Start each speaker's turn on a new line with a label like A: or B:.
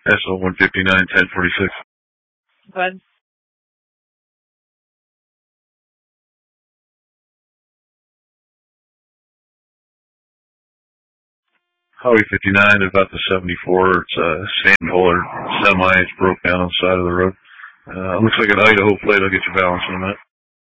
A: SO 159, 1046.
B: Good.
A: Highway 59, about the 74. It's a sand hauler semi. It's broke down on the side of the road. Looks like an Idaho plate. I'll get your balance in a minute.